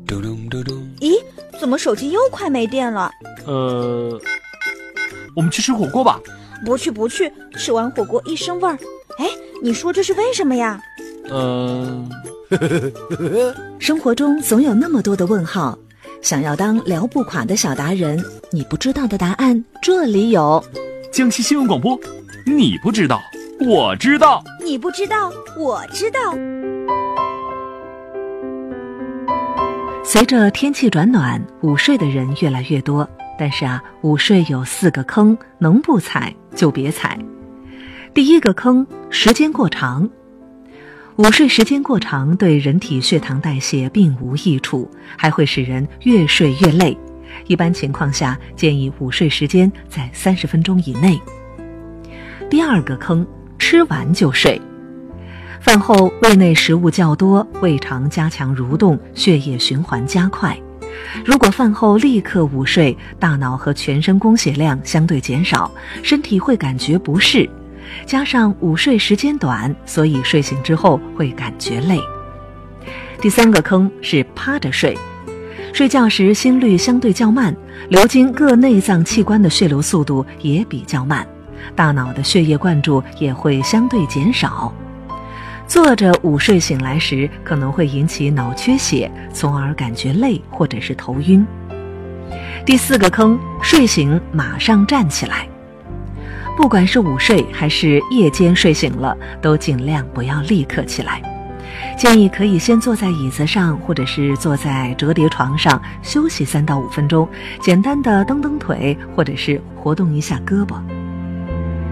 咦，怎么手机又快没电了？ 我们去吃火锅吧。 不去，吃完火锅一身味儿。哎，你说这是为什么呀？ 生活中总有那么多的问号，想要当聊不垮的小达人，你不知道的答案这里有。 江西新闻广播，你不知道我知道， 你不知道我知道。 随着天气转暖，午睡的人越来越多，但是午睡有4个坑，能不踩就别踩。第一个坑，时间过长。午睡时间过长对人体血糖代谢并无益处，还会使人越睡越累。一般情况下，建议午睡时间在30分钟以内。第二个坑，吃完就睡。饭后胃内食物较多，胃肠加强蠕动，血液循环加快。如果饭后立刻午睡，大脑和全身供血量相对减少，身体会感觉不适。加上午睡时间短，所以睡醒之后会感觉累。第三个坑是趴着睡。睡觉时心率相对较慢，流经各内脏器官的血流速度也比较慢，大脑的血液灌注也会相对减少。坐着午睡醒来时，可能会引起脑缺血，从而感觉累或者是头晕。第四个坑，睡醒马上站起来。不管是午睡还是夜间睡醒了，都尽量不要立刻起来。建议可以先坐在椅子上，或者是坐在折叠床上休息3到5分钟，简单的蹬蹬腿，或者是活动一下胳膊。